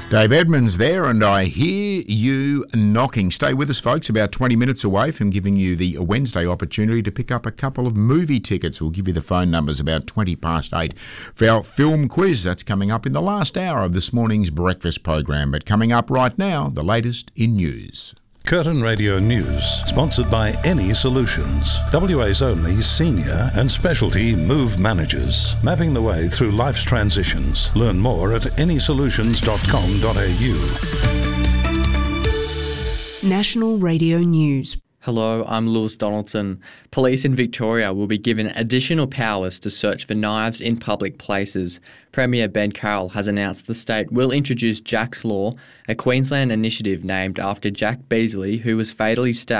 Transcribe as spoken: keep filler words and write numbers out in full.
Dave Edmonds there, and I hear you knocking. Stay with us, folks, about twenty minutes away from giving you the Wednesday opportunity to pick up a couple of movie tickets. We'll give you the phone numbers about twenty past eight for our film quiz. That's coming up in the last hour of this morning's breakfast program. But coming up right now, the latest in news. Curtin Radio News, sponsored by Any Solutions, W A's only senior and specialty move managers, mapping the way through life's transitions. Learn more at any solutions dot com dot a u. National Radio News. Hello, I'm Lewis Donaldson. Police in Victoria will be given additional powers to search for knives in public places. Premier Ben Carroll has announced the state will introduce Jack's Law, a Queensland initiative named after Jack Beazley, who was fatally stabbed